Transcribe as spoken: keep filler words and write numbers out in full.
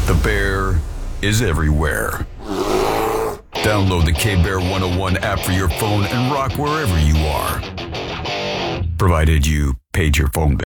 The Bear is everywhere. Download the K-Bear one oh one app for your phone and rock wherever you are. Provided you paid your phone bill.